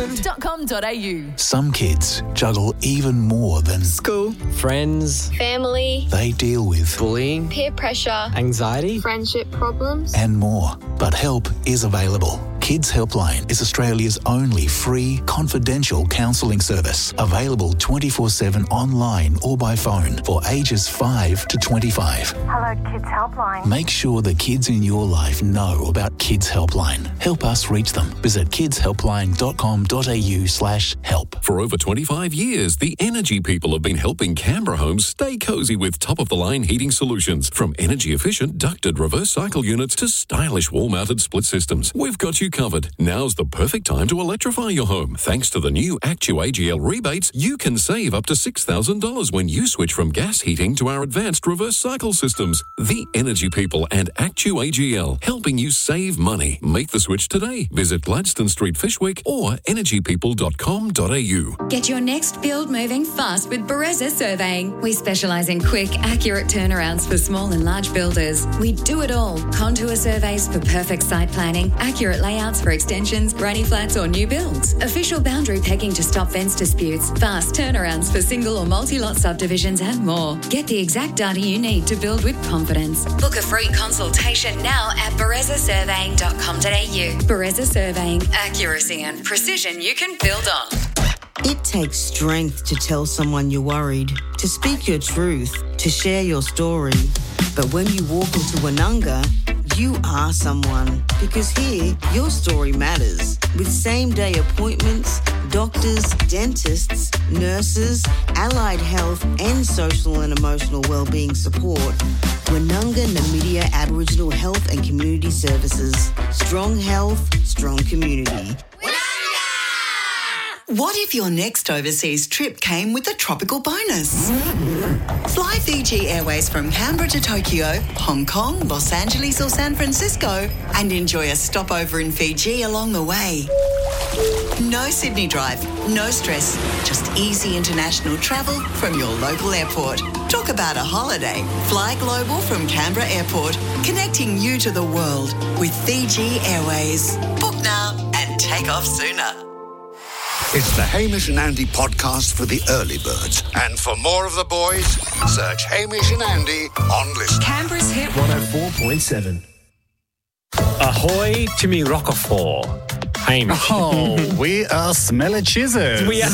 hamish&andy.com.au. Some kids juggle even more than School, friends, family, they deal with bullying, peer pressure, anxiety. friendship problems. and more. But help is available. Kids Helpline is Australia's only free, confidential counselling service, available 24/7 online or by phone for ages 5 to 25. Hello, Kids Helpline. Make sure the kids in your life know about Kids Helpline. Help us reach them. Visit kidshelpline.com.au/help. For over 25 years, the Energy People have been helping Canberra homes stay cosy with top-of-the-line heating solutions. From energy-efficient ducted reverse cycle units to stylish wall-mounted split systems, we've got you covered. Now's the perfect time to electrify your home. Thanks to the new ActuAGL rebates, you can save up to $6,000 when you switch from gas heating to our advanced reverse cycle systems. The Energy People and ActuAGL, helping you save money. Make the switch today. Visit Gladstone Street, Fishwick or energypeople.com.au. Get your next build moving fast with Bereza Surveying. We specialise in quick, accurate turnarounds for small and large builders. We do it all. Contour surveys for perfect site planning, accurate layouts for extensions, granny flats or new builds, official boundary pegging to stop fence disputes, fast turnarounds for single or multi-lot subdivisions and more. Get the exact data you need to build with confidence. Book a free consultation now at berezasurveying.com.au. Bereza Surveying. Accuracy and precision you can build on. It takes strength to tell someone you're worried, to speak your truth, to share your story. But when you walk into Woononga, you are someone, because here, your story matters. With same-day appointments, doctors, dentists, nurses, allied health and social and emotional wellbeing support, Woononga Namibia Aboriginal Health and Community Services. Strong health, strong community. What if your next overseas trip came with a tropical bonus? Fly Fiji Airways from Canberra to Tokyo, Hong Kong, Los Angeles or San Francisco and enjoy a stopover in Fiji along the way. No Sydney drive, no stress, just easy international travel from your local airport. Talk about a holiday. Fly global from Canberra Airport, connecting you to the world with Fiji Airways. Book now and take off sooner. It's the Hamish and Andy podcast for the early birds. And for more of the boys, search Hamish and Andy on Listen. Canberra's hit 104.7. Ahoy, Jimmy Rockefeller. Hamish. Oh, we are smelly cheeses. We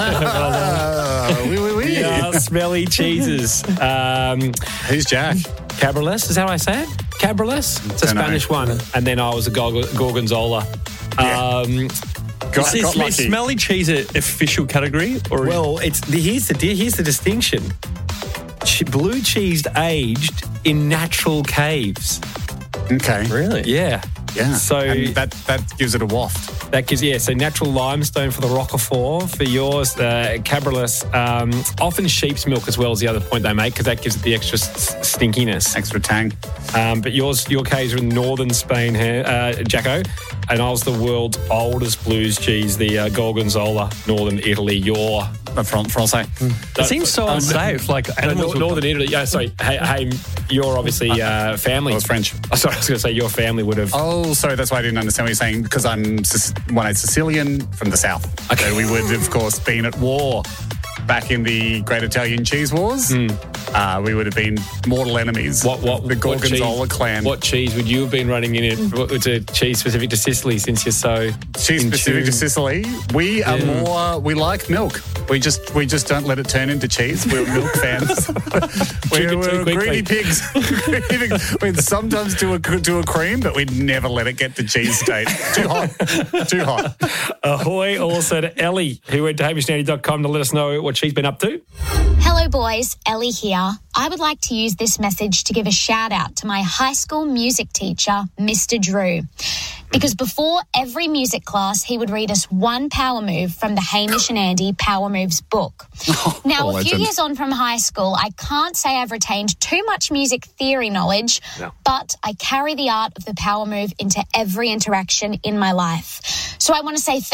are. Oui. We are smelly cheeses. Who's Jack? Cabriolet, is that how I say it? Cabriolet? It's a Spanish one. And then I was a Gorgonzola. Yeah. Got lucky. Smelly cheese an official category? Or Well, here's the distinction. Blue cheese aged in natural caves. Okay. Really? Yeah. Yeah. So and that gives it a waft. That gives, so natural limestone for the Roquefort. For yours, Cabriolet, often sheep's milk as well is the other point they make because that gives it the extra stinkiness. Extra tang. But your caves are in northern Spain here, Jacko. And I was the world's oldest blues cheese, the Gorgonzola, northern Italy. Your Francais. It seems so unsafe. Northern Italy. Yeah, sorry. Hey, you're obviously family. I was French. Oh, sorry, I was going to say your family would have. Oh, sorry. That's why I didn't understand what you're saying. Because I'm one-eyed Sicilian from the south. Okay. So we would, of course, been at war back in the Great Italian Cheese Wars. We would have been mortal enemies. The Gorgonzola clan. What cheese would you have been running in it? It's a cheese specific to Sicily since you're so cheese specific to Sicily. We are more. We like milk. We just don't let it turn into cheese. We're milk fans. we're greedy pigs. We'd sometimes do a cream, but we'd never let it get to cheese state. Too hot. Ahoy also to Ellie, who went to hamishandandy.com to let us know what she's been up to. Hello boys, Ellie here. I would like to use this message to give a shout out to my high school music teacher, Mr. Drew. Because before every music class, he would read us one power move from the Hamish and Andy Power Moves book. Now, a few years on from high school, I can't say I've retained too much music theory knowledge, but I carry the art of the power move into every interaction in my life. So I want to say thank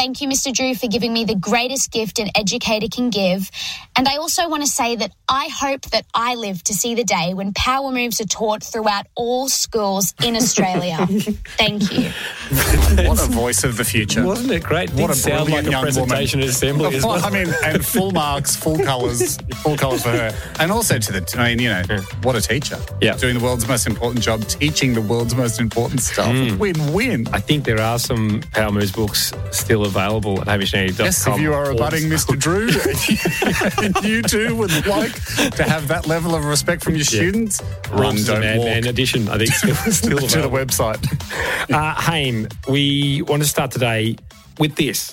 thank you, Mr. Drew, for giving me the greatest gift an educator can give. And I also want to say that I hope that I live to see the day when power moves are taught throughout all schools in Australia. Thank you. What a voice of the future. Wasn't it great? What a sound like brilliant a young presentation woman. at assembly as well. I mean, and full marks, full colours for her. And also what a teacher. Yeah. Doing the world's most important job, teaching the world's most important stuff. Win-win. I think there are some Power Moves books still available at hamishandy.com. Yes, if you are a budding Mr. Drew, and you too would like to have that level of respect from your students, run, don't walk. And edition, I think, still to the website. Haim, we want to start today with this.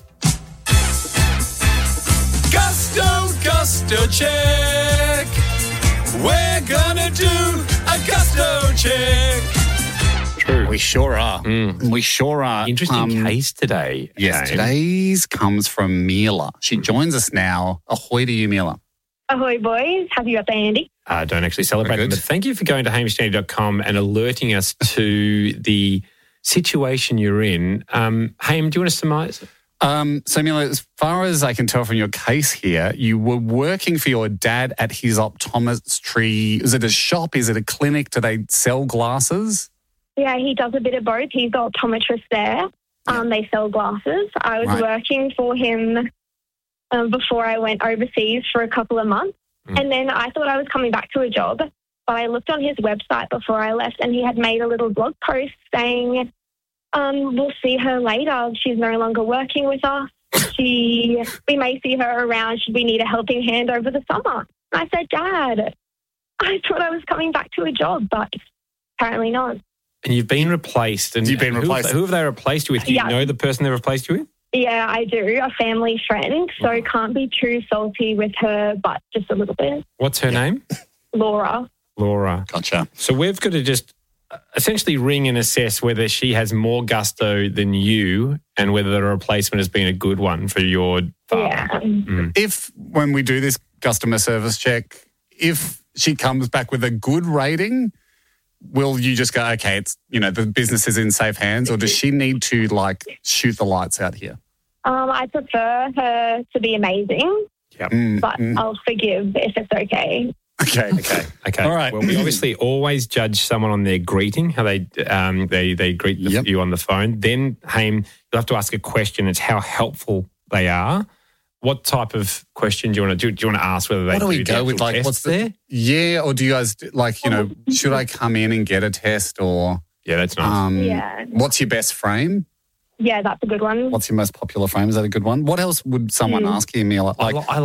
Gusto check. We're gonna do a Gusto check. True. We sure are. We sure are. Interesting case today. Yes, today's comes from Mila. She joins us now. Ahoy to you, Mila. Ahoy, boys. Happy birthday, Andy. Don't actually celebrate them, but thank you for going to hamishandy.com and alerting us to the situation you're in. Haim, do you want to surmise it? So, Mila, as far as I can tell from your case here, you were working for your dad at his optometry. Is it a shop? Is it a clinic? Do they sell glasses? Yeah, he does a bit of both. He's the optometrist there. They sell glasses. I was working for him before I went overseas for a couple of months. And then I thought I was coming back to a job, but I looked on his website before I left and he had made a little blog post saying, we'll see her later. She's no longer working with us. We may see her around should we need a helping hand over the summer. And I said, Dad, I thought I was coming back to a job, but apparently not. And you've been replaced. And you've been replaced. Who have they replaced you with? Do you know the person they replaced you with? Yeah, I do. A family friend. So can't be too salty with her, but just a little bit. What's her name? Laura. Gotcha. So we've got to just essentially ring and assess whether she has more gusto than you and whether the replacement has been a good one for your father. Yeah. If, when we do this customer service check, if she comes back with a good rating, will you just go, okay, it's, the business is in safe hands, or does she need to, shoot the lights out here? I prefer her to be amazing, but I'll forgive if it's okay. Okay. All right. Well, we obviously always judge someone on their greeting, how they greet you on the phone. Then, Haim, you'll have to ask a question. It's how helpful they are. What type of question do you want to do? Do you want to ask whether they do we go with? What's there? Yeah, or do you guys should I come in and get a test, or that's nice. What's your best frame? Yeah, that's a good one. What's your most popular frame? Is that a good one? What else would someone ask you, Mila?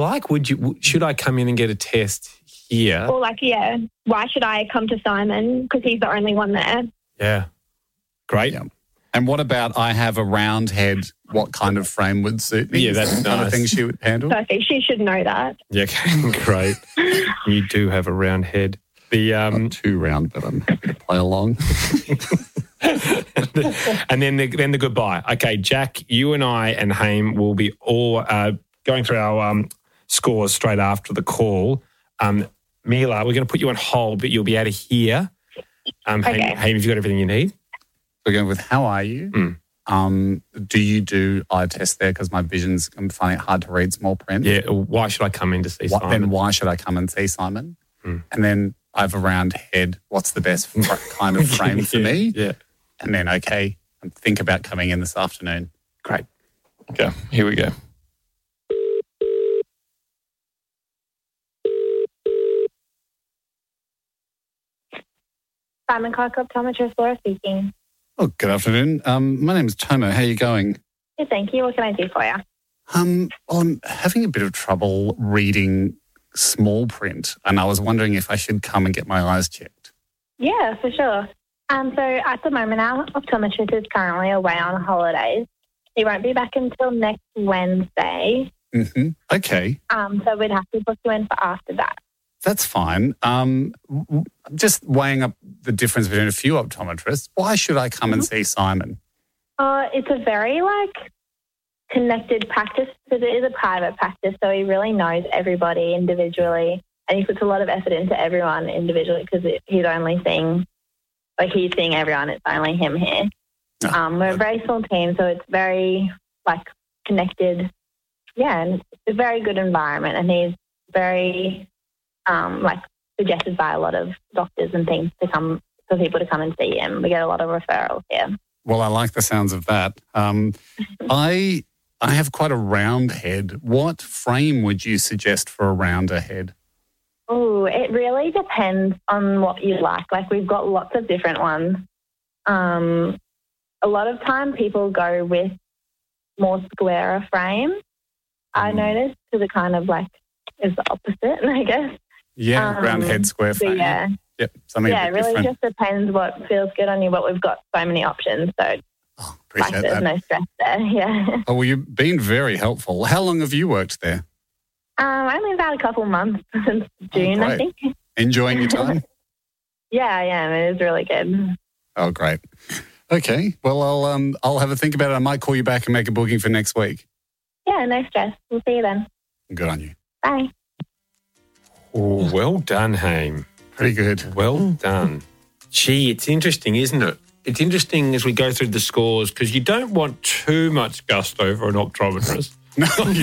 Should I come in and get a test here? Or why should I come to Simon? Because he's the only one there. Yeah. Great. Yeah. And what about I have a round head, what kind of frame would suit me? Yeah, that's the kind of thing she would handle. Perfect. She should know that. Yeah, okay, great. You do have a round head. Not too round, but I'm happy to play along. And then the goodbye. Okay, Jack, you and I and Haim will be all going through our scores straight after the call. Mila, we're going to put you on hold, but you'll be out of here. Haim, have you got everything you need? We're going with how are you? Do you do eye tests there? Because my vision's, I'm finding it hard to read small print. Yeah, why should I come in to see Simon? Then why should I come and see Simon? And then I have a round head. What's the best kind of frame for me? Yeah. And then, think about coming in this afternoon. Great. Okay, here we go. Simon Clark, optometrist, Laura speaking. Oh, good afternoon. My name is Tomo. How are you going? Good, thank you. What can I do for you? I'm having a bit of trouble reading small print, and I was wondering if I should come and get my eyes checked. Yeah, for sure. So at the moment, our optometrist is currently away on holidays. He won't be back until next Wednesday. Mm-hmm. Okay. So we'd have to book you in for after that. That's fine. Just weighing up the difference between a few optometrists, why should I come and see Simon? It's a very, connected practice because it is a private practice, so he really knows everybody individually and he puts a lot of effort into everyone individually because he's only seeing, he's seeing everyone. It's only him here. We're a very small team, so it's very, connected. Yeah, and it's a very good environment, and he's very suggested by a lot of doctors and things for people to come and see him. We get a lot of referrals here. Well, I like the sounds of that. I have quite a round head. What frame would you suggest for a rounder head? Oh, it really depends on what you like. Like, we've got lots of different ones. A lot of time people go with more squarer frame. I noticed to the kind of is the opposite, I guess. Yeah, round head, square frame. Yeah. Yep, something a bit it really different. just depends what feels good on you, but we've got so many options, so Appreciate there's that. no stress there, yeah. Oh, well, you've been very helpful. How long have you worked there? Only about a couple of months since June, I great. think. Enjoying your time? Yeah, I am. It is really good. Oh, great. Okay, well, I'll have a think about it. I might call you back and make a booking for next week. Yeah, no stress. We'll see you then. Good on you. Bye. Oh, well done, Haim. Pretty good. Well done. Gee, it's interesting, isn't it? It's interesting as we go through the scores because you don't want too much gusto for an optometrist. No,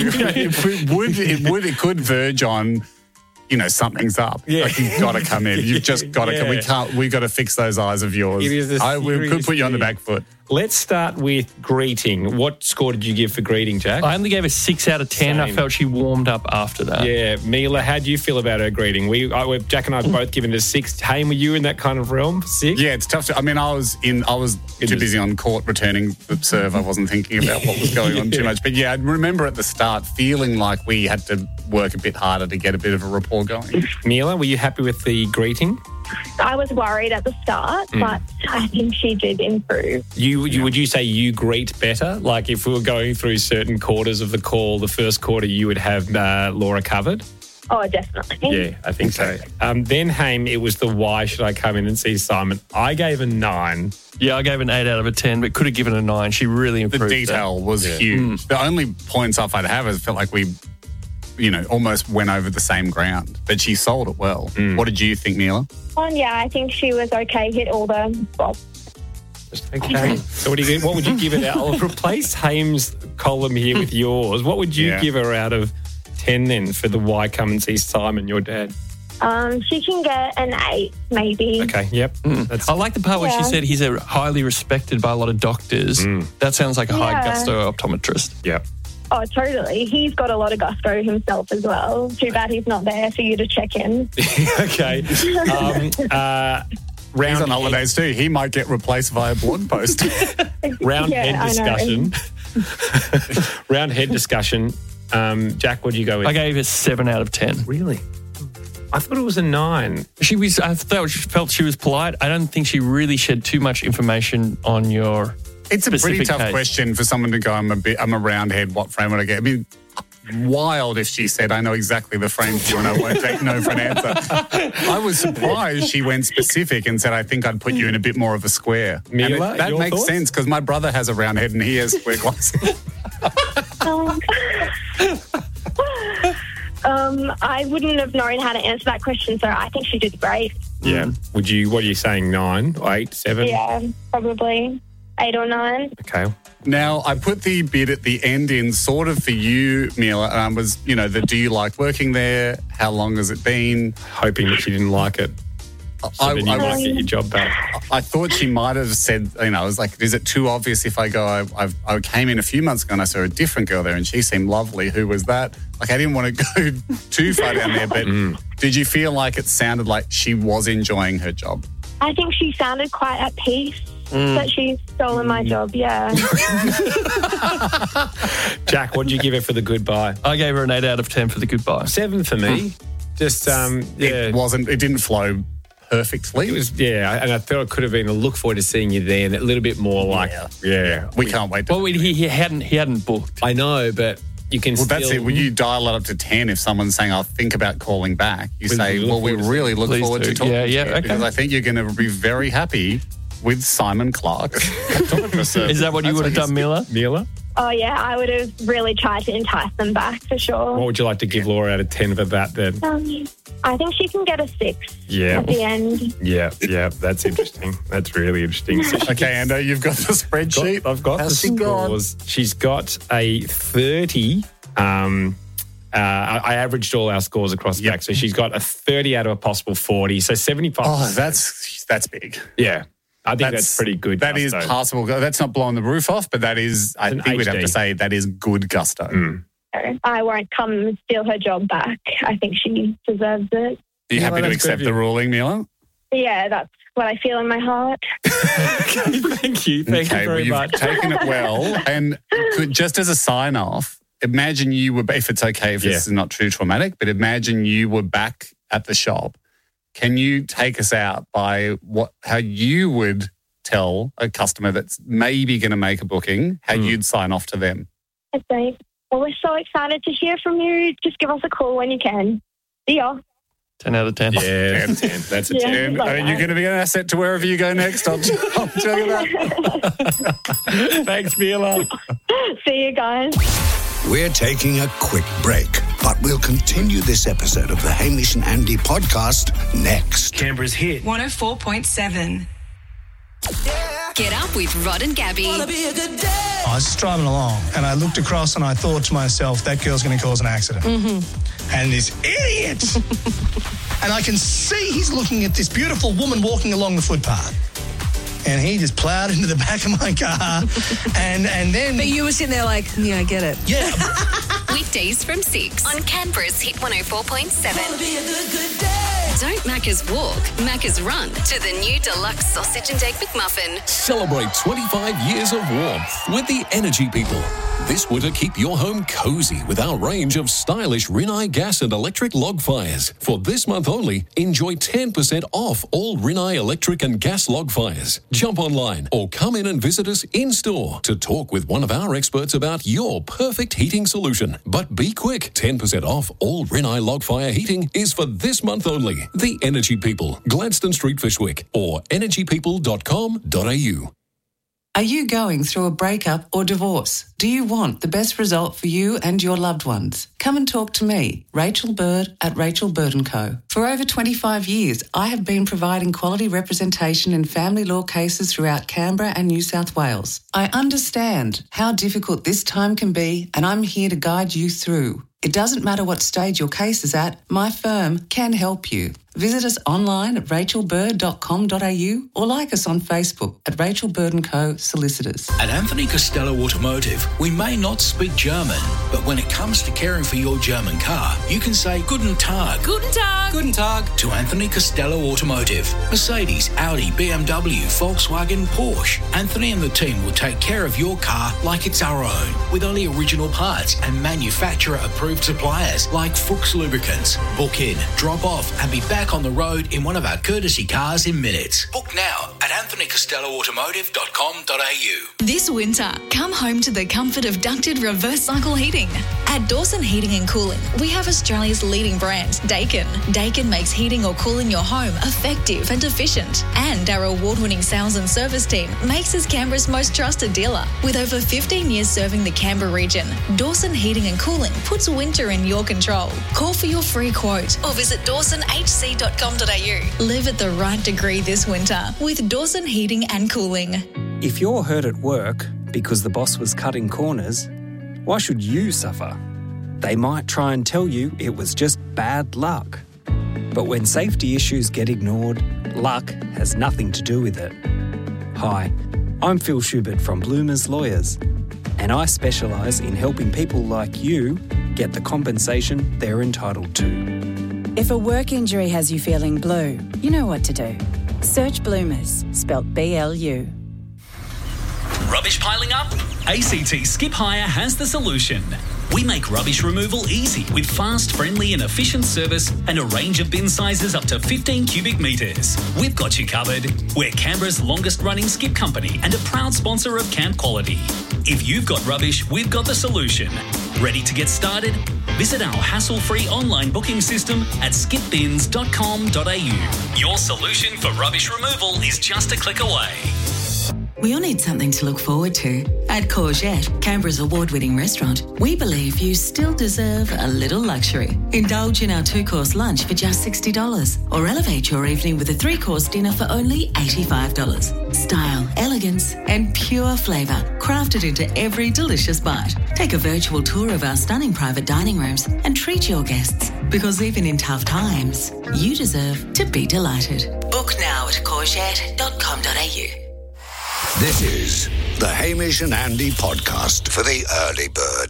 it could verge on, something's up. Yeah. Like, you've got to come in. You've just got to come. We've got to fix those eyes of yours. It is a We could put you on the serious back foot. Let's start with greeting. What score did you give for greeting, Jack? I only gave a 6 out of 10. I Same. felt she warmed up after that. Yeah, Mila, how do you feel about her greeting? Jack and I have both given it a 6. Haim, were you in that kind of realm? 6? Yeah, it's tough. I was too busy on court returning the serve. I wasn't thinking about what was going on too much. But yeah, I remember at the start feeling like we had to work a bit harder to get a bit of a rapport going. Mila, were you happy with the greeting? I was worried at the start, but I think she did improve. Would you say you greet better? Like if we were going through certain quarters of the call, the first quarter you would have Laura covered? Oh, definitely. Yeah, I think so. Then, Haim, it was the why should I come in and see Simon? I gave a 9. Yeah, I gave an 8 out of a 10, but could have given a 9. She really improved. The detail was huge. The only points off I'd have is felt like we, almost went over the same ground. But she sold it well. What did you think, Mila? Yeah, I think she was okay. Hit all the box. Okay. So what would you give it out? I'll replace Haim's column here with yours. What would you give her out of 10 then for the why come and see Simon, your dad? She can get an 8, maybe. Okay, yep. I like the part where she said he's highly respected by a lot of doctors. That sounds like a high gusto optometrist. Yep. Oh, totally. He's got a lot of gusto himself as well. Too bad he's not there for you to check in. Okay. He's on holidays too. He might get replaced via blog post. Round head discussion. Round head discussion. Jack, what do you go with? I gave it 7 out of 10. Really? I thought it was a 9. I felt she was polite. I don't think she really shed too much information on your It's a pretty specific tough case. question for someone to go, I'm a round head, what frame would I get? I mean, wild if she said, I know exactly the frame for you and I won't take no for an answer. I was surprised she went specific and said, I think I'd put you in a bit more of a square. Mila, that your makes thoughts? sense because my brother has a round head and he has square glasses. I wouldn't have known how to answer that question, so I think she did great. Yeah. What are you saying, 9 or 8, 7? Yeah, probably 8 or 9. Okay. Now, I put the bit at the end in sort of for you, Mila, was, the do you like working there? How long has it been? Hoping that she didn't like it. So then you might get your job back. I thought she might have said, I was like, is it too obvious if I go, I came in a few months ago and I saw a different girl there and she seemed lovely. Who was that? Like, I didn't want to go too far down there, but did you feel like it sounded like she was enjoying her job? I think she sounded quite at peace that she's stolen my job, yeah. Jack, what did you give her for the goodbye? I gave her an 8 out of 10 for the goodbye. 7 for me. Just, It didn't flow perfectly. It was, and I thought it could have been a look forward to seeing you there and a little bit more like, we can't wait. Well, he hadn't booked. I know, but you can still... that's it. When you dial it up to 10, if someone's saying, I'll think about calling back, you say, we really look forward to talking to you. Okay. Because I think you're going to be very happy with Simon Clark. Is that what you would have done, Mila? Mila? Oh, yeah, I would have really tried to entice them back for sure. What would you like to give Laura out of 10 for that then? I think she can get a 6 Yeah. at the end. Yeah, that's interesting. That's really interesting. So Okay, Ando, you've got the spreadsheet. I've got How's the she gone? scores. She's got a 30. I averaged all our scores across the back, so she's got a 30 out of a possible 40, so 75%. Oh, that's big. Yeah. I think that's pretty good. That is Gusto. passable. That's not blowing the roof off, but that is, I an think we'd have HD. to say that is good gusto. I won't come and steal her job back. I think she deserves it. Are you happy to accept the ruling, Mila? Yeah, that's what I feel in my heart. Thank you. Thank you very you've much. taken it well. And just as a sign off, imagine you were, if it's okay, if this is not too traumatic, but imagine you were back at the shop. Can you take us out by how you would tell a customer that's maybe going to make a booking, how you'd sign off to them? Okay. Well, we're so excited to hear from you. Just give us a call when you can. See ya. 10 out of 10. Yeah, 10. That's a 10. Yeah, like I mean, you're going to be an asset to wherever you go next. I'll tell you that. Thanks, Mila. See you guys. We're taking a quick break, but we'll continue this episode of the Hamish and Andy podcast next. Canberra's hit 104.7. Get up with Rod and Gabby. I was just driving along and I looked across and I thought to myself, that girl's going to cause an accident. And this idiot! And I can see he's looking at this beautiful woman walking along the footpath. And he just plowed into the back of my car. and then... But you were sitting there like, yeah, I get it. Yeah. Weekdays from 6 on Canberra's Hit 104.7. Don't Macca's walk, Macca's run to the new deluxe sausage and egg McMuffin. Celebrate 25 years of warmth with the Energy People. This winter, keep your home cozy with our range of stylish Rinnai gas and electric log fires. For this month only, enjoy 10% off all Rinnai electric and gas log fires. Jump online or come in and visit us in-store to talk with one of our experts about your perfect heating solution. But be quick, 10% off all Rinnai log fire heating is for this month only. The Energy People, Gladstone Street, Fishwick, or energypeople.com.au. Are you going through a breakup or divorce? Do you want the best result for you and your loved ones? Come and talk to me, Rachel Bird at Rachel Bird & Co. For over 25 years, I have been providing quality representation in family law cases throughout Canberra and New South Wales. I understand how difficult this time can be, and I'm here to guide you through. It doesn't matter what stage your case is at, my firm can help you. Visit us online at rachelbird.com.au or like us on Facebook at Rachel Bird & Co. Solicitors. At Anthony Costello Automotive, we may not speak German, but when it comes to caring for your German car, you can say Guten Tag. Guten Tag. Guten Tag to Anthony Costello Automotive. Mercedes, Audi, BMW, Volkswagen, Porsche. Anthony and the team will take care of your car like it's our own, with only original parts and manufacturer-approved suppliers like Fuchs Lubricants. Book in, drop off, and be back on the road in one of our courtesy cars in minutes. Book now at anthonycostelloautomotive.com.au. This winter, come home to the comfort of ducted reverse cycle heating. At Dawson Heating and Cooling, we have Australia's leading brand, Dakin. Dakin makes heating or cooling your home effective and efficient. And our award-winning sales and service team makes us Canberra's most trusted dealer. With over 15 years serving the Canberra region, Dawson Heating and Cooling puts winter in your control. Call for your free quote or visit dawsonhc.com.au. Live at the right degree this winter with Dawson Heating and Cooling. If you're hurt at work because the boss was cutting corners, why should you suffer? They might try and tell you it was just bad luck. But when safety issues get ignored, luck has nothing to do with it. Hi, I'm Phil Schubert from Bloomers Lawyers, and I specialise in helping people like you get the compensation they're entitled to. If a work injury has you feeling blue, you know what to do. Search Bloomers, spelt BLU. Rubbish piling up? ACT Skip Hire has the solution. We make rubbish removal easy with fast, friendly and efficient service and a range of bin sizes up to 15 cubic metres. We've got you covered. We're Canberra's longest running skip company and a proud sponsor of Camp Quality. If you've got rubbish, we've got the solution. Ready to get started? Visit our hassle-free online booking system at skipbins.com.au. Your solution for rubbish removal is just a click away. We all need something to look forward to. At Courgette, Canberra's award-winning restaurant, we believe you still deserve a little luxury. Indulge in our 2-course lunch for just $60 or elevate your evening with a 3-course dinner for only $85. Style, elegance and pure flavour crafted into every delicious bite. Take a virtual tour of our stunning private dining rooms and treat your guests, because even in tough times, you deserve to be delighted. Book now at courgette.com.au. This is the Hamish and Andy podcast for the early bird.